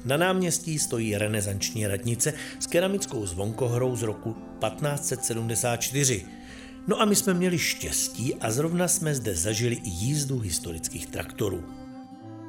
Na náměstí stojí renesanční radnice s keramickou zvonkohrou z roku 1574. No a my jsme měli štěstí a zrovna jsme zde zažili i jízdu historických traktorů.